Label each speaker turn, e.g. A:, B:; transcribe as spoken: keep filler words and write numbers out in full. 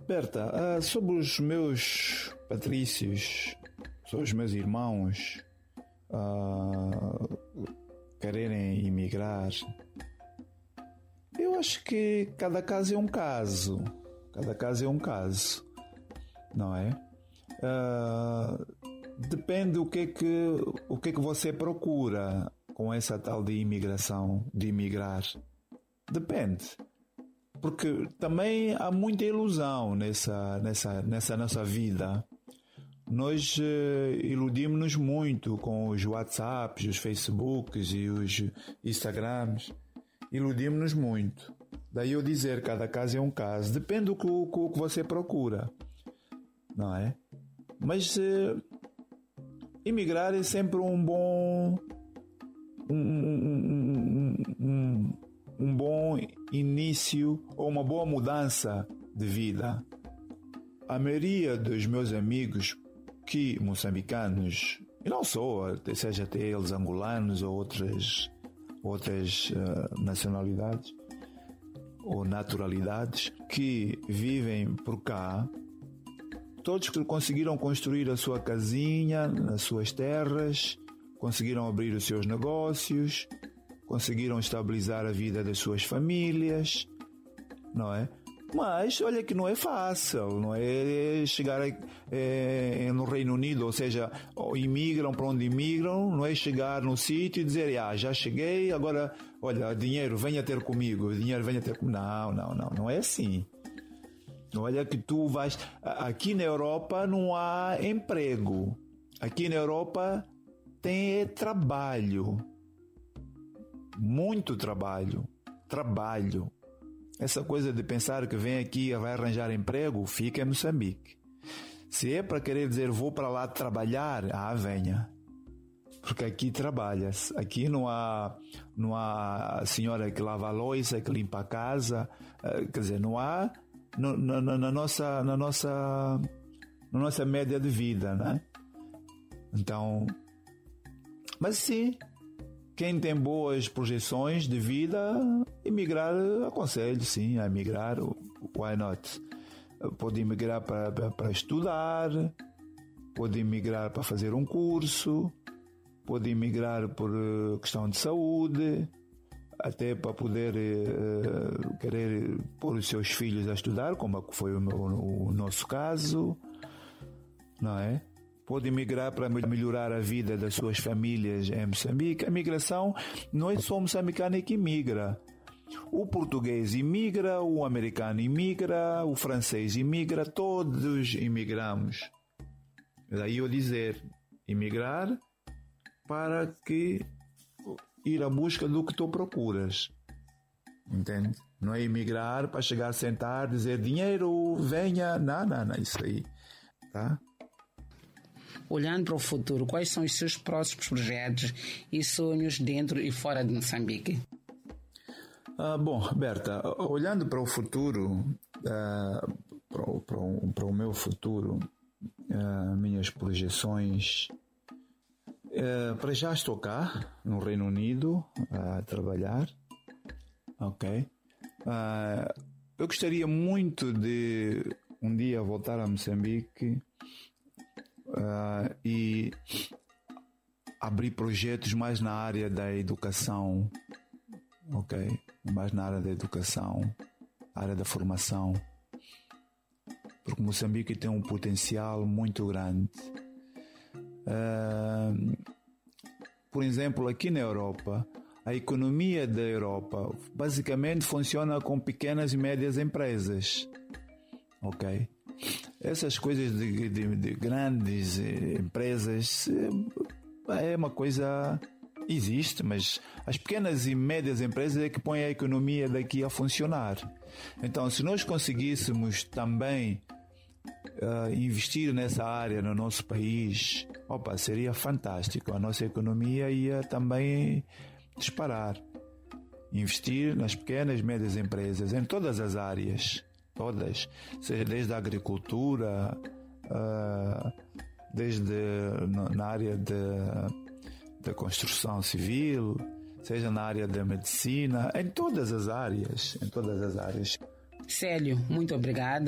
A: Berta, uh, sobre os meus patrícios, sobre os meus irmãos uh, quererem emigrar, eu acho que cada caso é um caso. Cada caso é um caso, não é? Uh, depende do que é que, o que é que você procura com essa tal de imigração, de imigrar. Depende. Porque também há muita ilusão nessa, nessa, nessa nossa vida. Nós uh, iludimos-nos muito com os WhatsApps, os Facebooks e os Instagrams. Iludimos-nos muito. Daí eu dizer, cada caso é um caso. Depende do que, do que você procura. Não é? Mas uh, imigrar é sempre um bom... Um, um, um, um, um bom início ou uma boa mudança de vida. A maioria dos meus amigos que moçambicanos, e não só, seja até eles angolanos ou outras, outras uh, nacionalidades ou naturalidades que vivem por cá, todos que conseguiram construir a sua casinha nas suas terras, conseguiram abrir os seus negócios, conseguiram estabilizar a vida das suas famílias, não é? Mas olha que não é fácil, não é chegar é, no Reino Unido, ou seja, imigram para onde imigram, não é chegar no sítio e dizer, ah, já cheguei, agora, olha, dinheiro, venha ter comigo, dinheiro, venha ter comigo. Não, não, não, não é assim. Olha que tu vais... Aqui na Europa não há emprego. Aqui na Europa tem trabalho. Muito trabalho. Trabalho. Essa coisa de pensar que vem aqui e vai arranjar emprego, fica em Moçambique. Se é para querer dizer vou para lá trabalhar, ah, venha. Porque aqui trabalha-se. Aqui não há, não há a senhora que lava a louça, que limpa a casa. Quer dizer, não há no, na, na, nossa, na, nossa, na nossa média de vida, né? Então, mas sim, quem tem boas projeções de vida, emigrar, aconselho sim a emigrar, why not? Pode emigrar para, para, para estudar, pode emigrar para fazer um curso, pode emigrar por questão de saúde, até para poder uh, querer pôr os seus filhos a estudar, como foi o, meu, o nosso caso, não é? Pode emigrar para melhorar a vida das suas famílias em Moçambique. A migração não é só o moçambicano que imigra. O português imigra, o americano imigra, o francês imigra, todos imigramos. Daí eu dizer, imigrar para que ir à busca do que tu procuras. Entende? Não é imigrar para chegar a sentar, dizer dinheiro, venha, não, não, não, isso aí. Tá?
B: Olhando para o futuro, quais são os seus próximos projetos e sonhos dentro e fora de Moçambique?
A: Ah, bom, Berta, olhando para o futuro, ah, para, o, para, o, para o meu futuro, ah, minhas projeções, ah, para já estou cá, no Reino Unido, a trabalhar, ok? Ah, eu gostaria muito de um dia voltar a Moçambique Uh, e abrir projetos mais na área da educação, ok? Mais na área da educação, área da formação, porque Moçambique tem um potencial muito grande. Uh, por exemplo, aqui na Europa, a economia da Europa basicamente funciona com pequenas e médias empresas, ok? Essas coisas de, de, de grandes empresas é uma coisa, existe, mas as pequenas e médias empresas é que põem a economia daqui a funcionar. Então, se nós conseguíssemos também uh, investir nessa área no nosso país, opa, seria fantástico. A nossa economia ia também disparar. Investir nas pequenas e médias empresas em todas as áreas. Todas, seja desde a agricultura, uh, desde na área da construção civil, seja na área da medicina, em todas as áreas, em todas as áreas.
B: Célio, muito obrigada.